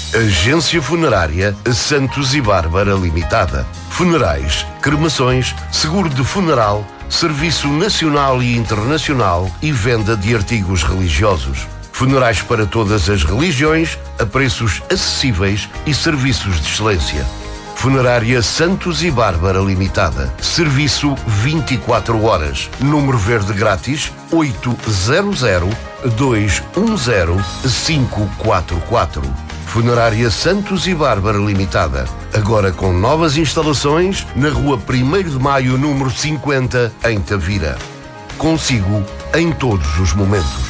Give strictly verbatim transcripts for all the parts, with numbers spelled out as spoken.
Agência Funerária Santos e Bárbara Limitada. Funerais, cremações, seguro de funeral, serviço nacional e internacional e venda de artigos religiosos. Funerais para todas as religiões, a preços acessíveis e serviços de excelência. Funerária Santos e Bárbara Limitada. Serviço vinte e quatro horas. Número verde grátis oito zero zero, dois um zero, cinco quatro quatro. Funerária Santos e Bárbara Limitada. Agora com novas instalações na rua primeiro de maio, número cinquenta, em Tavira. Consigo em todos os momentos.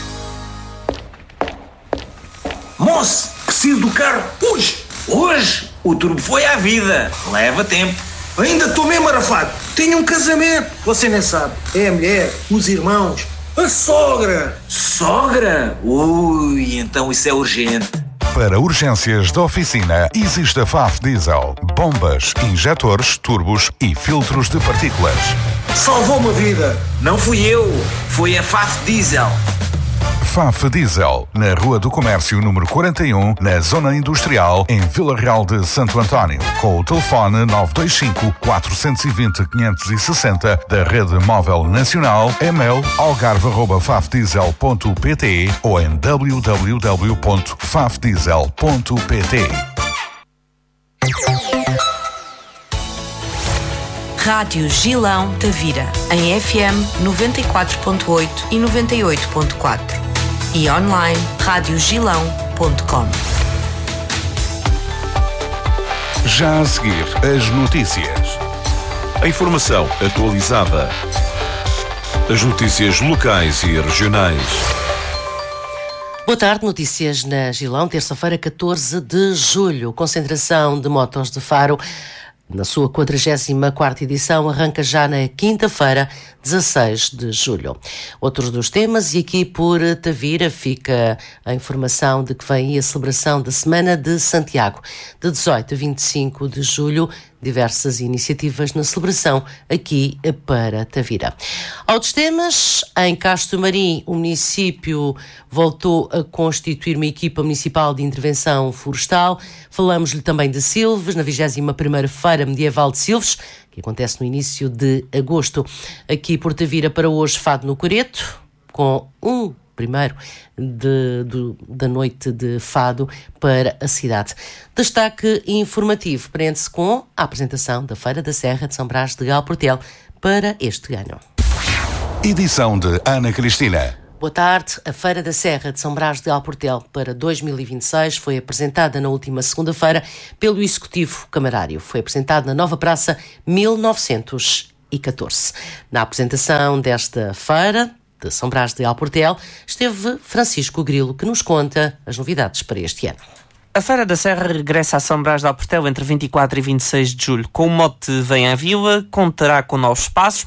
Moço, preciso do carro hoje. Hoje o turbo foi à vida. Leva tempo. Ainda estou mesmo arafado. Tenho um casamento. Você nem sabe. É a mulher, os irmãos, a sogra. Sogra? Ui, então isso é urgente. Para urgências da oficina, existe a F A F Diesel. Bombas, injetores, turbos e filtros de partículas. Salvou-me a vida. Não fui eu, foi a F A F Diesel. F A F Diesel, na Rua do Comércio, número quarenta e um, na Zona Industrial, em Vila Real de Santo António. Com o telefone nove dois cinco, quatro dois zero, cinco seis zero da Rede Móvel Nacional, e-mail algarve arroba fafdiesel ponto pt ou em w w w ponto fafdiesel ponto pt. Rádio Gilão Tavira, em F M noventa e quatro ponto oito e noventa e oito ponto quatro e online rádio gilão ponto com. Já a seguir, as notícias. A informação atualizada. As notícias locais e regionais. Boa tarde, notícias na Gilão, terça-feira, catorze de julho. Concentração de motos de Faro, na sua quadragésima quarta edição, arranca já na quinta-feira, dezasseis de julho. Outros dos temas, e aqui por Tavira fica a informação de que vem aí a celebração da Semana de Santiago, de dezoito a vinte e cinco de julho, diversas iniciativas na celebração aqui para Tavira. Outros temas, em Castro Marim, o município voltou a constituir uma equipa municipal de intervenção florestal. Falamos-lhe também de Silves, na vigésima primeira Feira Medieval de Silves, que acontece no início de agosto. Aqui por Tavira para hoje, Fado no Coreto, com um primeiro de, de, da noite de Fado para a cidade. Destaque informativo prende-se com a apresentação da Feira da Serra de São Brás de Galportel para este ano. Edição de Ana Cristina. Boa tarde. A Feira da Serra de São Brás de Alportel para dois mil e vinte e seis foi apresentada na última segunda-feira pelo Executivo Camarário. Foi apresentada na Nova Praça mil novecentos e catorze. Na apresentação desta feira de São Brás de Alportel esteve Francisco Grilo, que nos conta as novidades para este ano. A Feira da Serra regressa a São Brás de Alportel entre vinte e quatro e vinte e seis de julho. Com o mote Vem à Vila, contará com novos espaços,